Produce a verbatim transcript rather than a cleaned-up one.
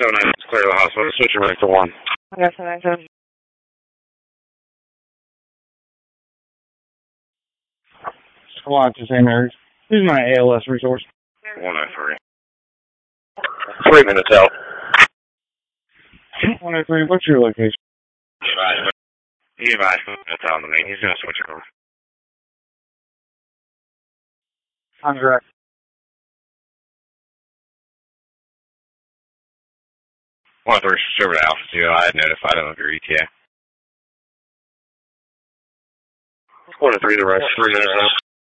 seven nine, it's clear to the hospital. Switching right to one. Okay, seven nine seven. Squad to Saint Mary's. This is my A L S resource. one oh three. Three minutes out. one oh three, what's your location? He advised minutes out on the main. He's going to switch it over. I'm correct. one oh three, switch over to Alpha two. I had notified him of your E T A. one oh three, the rest, three minutes out.